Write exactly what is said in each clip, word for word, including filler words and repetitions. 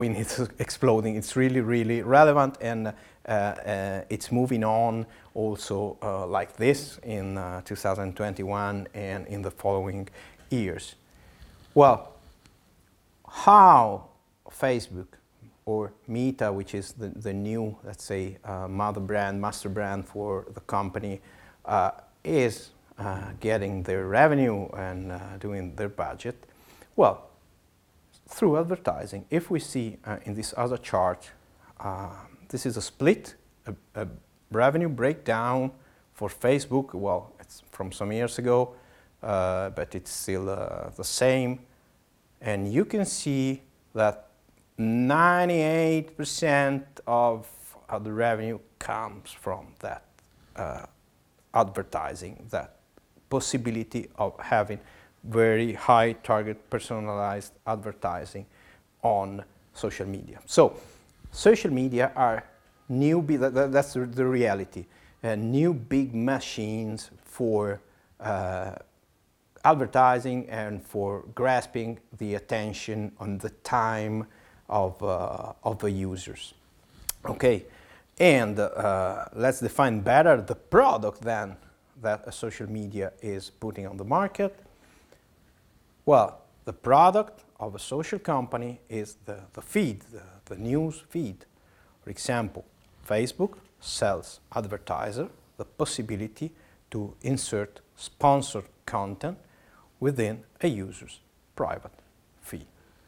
when it's exploding, it's really, really relevant, and uh, uh, it's moving on also uh, like this in uh, two thousand twenty-one and in the following years. Well, how Facebook or Meta, which is the, the new, let's say, uh, mother brand, master brand for the company, uh, is uh, getting their revenue and uh, doing their budget? Well, through advertising. If we see uh, in this other chart, uh, this is a split, a, a revenue breakdown for Facebook. Well, it's from some years ago, uh, but it's still uh, the same. And you can see that ninety-eight percent of, of the revenue comes from that uh, advertising, that possibility of having very high target personalized advertising on social media. So social media are new, that's the reality, uh, new big machines for uh, advertising and for grasping the attention and the time of, uh, of the users. Okay, and uh, let's define better the product then that a social media is putting on the market. Well, the product of a social company is the, the feed, the, the news feed. For example, Facebook sells advertiser the possibility to insert sponsored content within a user's private feed.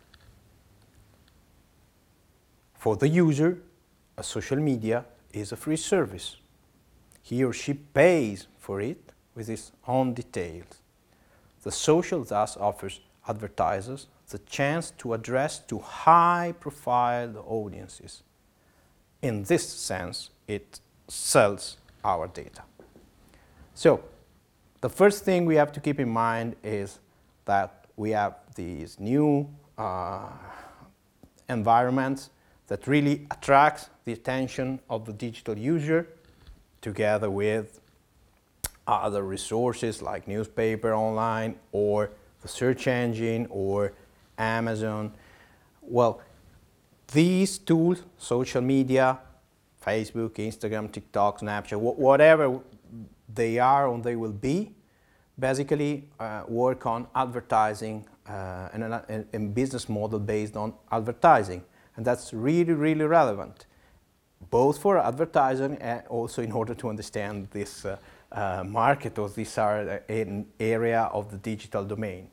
For the user, a social media is a free service. He or she pays for it with his own details. The social thus offers advertisers the chance to address to high-profile audiences. In this sense, it sells our data. So, the first thing we have to keep in mind is that we have these new uh, environments that really attracts the attention of the digital user, together with other resources like newspaper online or the search engine or Amazon. Well, these tools, social media, Facebook, Instagram, TikTok, Snapchat, wh whatever they are or they will be, basically uh, work on advertising uh, and a, a business model based on advertising. And that's really, really relevant, both for advertising and also in order to understand this uh, uh, market, or this are an area of the digital domain.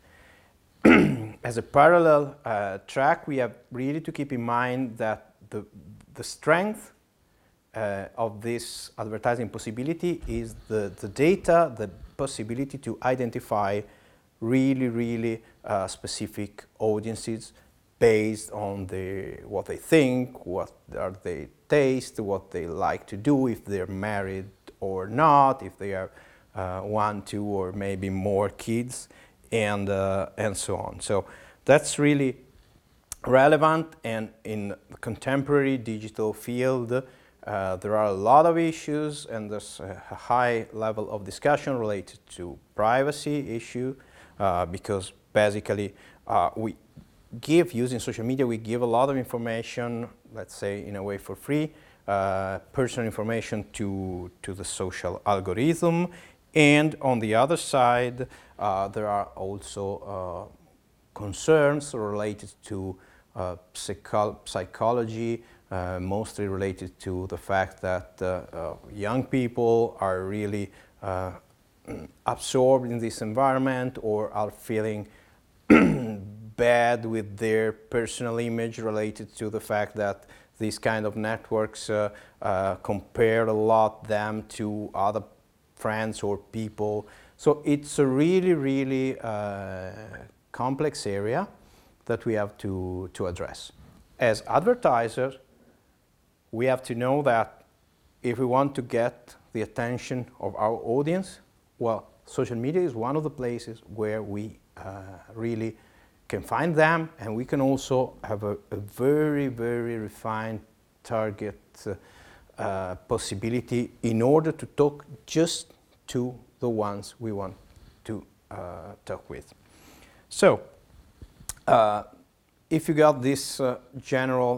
As a parallel uh, track, we have really to keep in mind that the, the strength uh, of this advertising possibility is the, the data, the possibility to identify really, really uh, specific audiences based on the, what they think, what are they taste, what they like to do, if they're married or not, if they are uh, one, two, or maybe more kids, and, uh, and so on. So that's really relevant, and in the contemporary digital field, uh, there are a lot of issues, and there's a high level of discussion related to privacy issue, uh, because basically uh, we give, using social media, we give a lot of information, let's say in a way for free, uh, personal information to, to the social algorithm. And on the other side, uh, there are also uh, concerns related to uh, psycho psychology, uh, mostly related to the fact that uh, uh, young people are really uh, absorbed in this environment, or are feeling bad with their personal image related to the fact that these kind of networks uh, uh, compare a lot them to other friends or people. So it's a really, really uh, complex area that we have to, to address. As advertisers, we have to know that if we want to get the attention of our audience, well, social media is one of the places where we uh, really can find them, and we can also have a, a very, very refined target uh, uh, possibility in order to talk just to the ones we want to uh, talk with. So, uh, If you got this uh, general